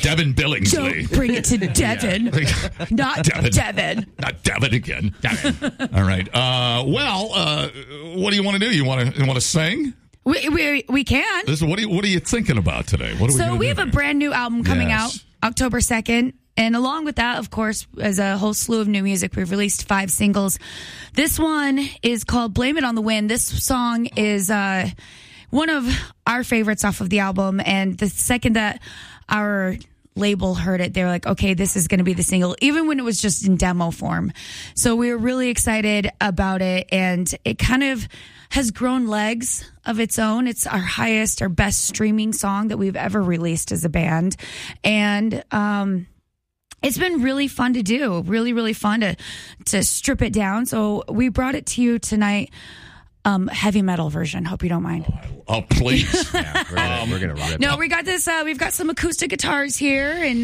Devin Billingsley. Don't bring it to Devin. Not Devin. Not Devin again. Devin. All right. What do you want to do? You want to sing? We can. What are you thinking about today? What are we have a brand new album coming out October 2nd. And along with that, of course, as a whole slew of new music, we've released 5 singles. This one is called Blame It on the Wind. This song is one of our favorites off of the album. And the second that our label heard it, they were like, okay, this is going to be the single, even when it was just in demo form. So we were really excited about it. And it kind of has grown legs of its own. It's our best streaming song that we've ever released as a band. And, it's been really fun to do, really, really fun to strip it down. So we brought it to you tonight, heavy metal version. Hope you don't mind. Oh, please. We're gonna rip. No, we got this. We've got some acoustic guitars here, and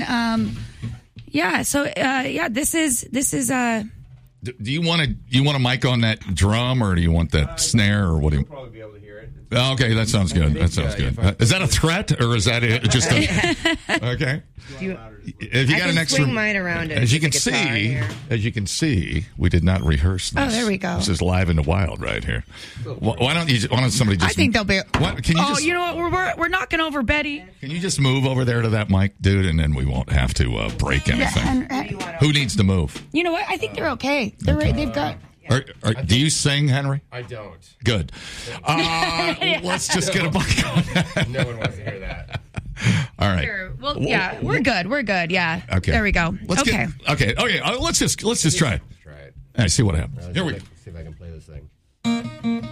this is. Do you want a mic on that drum, or do you want that snare, or what do you? You'll probably be able to hear it. Okay, that sounds good. That sounds good. Is that a threat, or is that just a? Okay. If you got an extra, swing mine around it. As you can see, we did not rehearse this. Oh, there we go. This is live in the wild right here. Why don't somebody just? I think they'll be. Can you you know what? We're knocking over Betty. Can you just move over there to that mic, dude, and then we won't have to break anything. Who needs to move? You know what? I think they're okay. They're right. They've got. Do you sing, Henry? I don't. Good. Let's just get a mic on that. No one wants to hear that. All right. Sure. Well, yeah, we're good. We're good. Yeah. Okay. There we go. Let's try it. Let's try it. All right, see what happens. Here we go. See if I can play this thing.